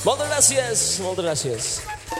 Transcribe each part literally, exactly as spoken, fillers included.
Moltes gràcies, moltes gràcies.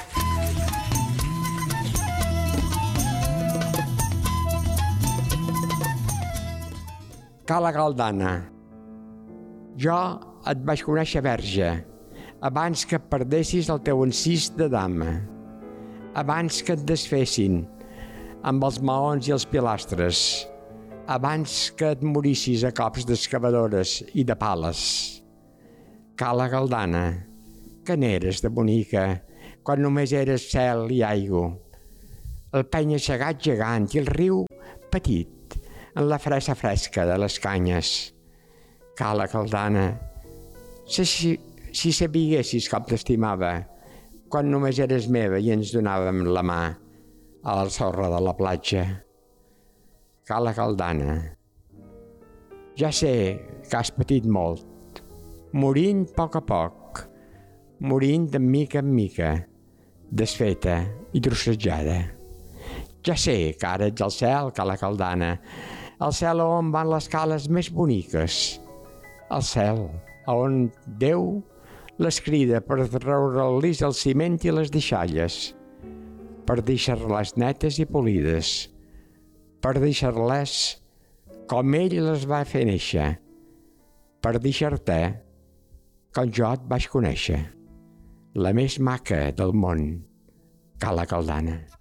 Cala Galdana. Jo et vaig conèixer verge, abans que perdessis el teu encís de dama, abans que et desfessin amb els maons i els pilastres, abans que et morissis a cops d'excavadores i de pales. Cala Galdana, que n'eres de bonica, quan només eres cel i aigua, el penya-segat gegant i el riu petit, en la fresa fresca de les canyes. Cala Galdana, si, si sabiguessis com t'estimava, quan només eres meva i ens donàvem la mà a la sorra de la platja. Cala Galdana, ja sé que has patit molt, morint a poc a poc, morint de mica en mica, desfeta i trossejada. Ja sé que ara ets al cel, Cala Galdana, al cel on van les cales més boniques, al cel on Déu les crida per treure-lis el ciment i les deixalles, per deixar-les netes i polides, per deixar-les com ell les va fer néixer, per deixar-te com jo et vaig conèixer, la més maca del món, Cala Galdana.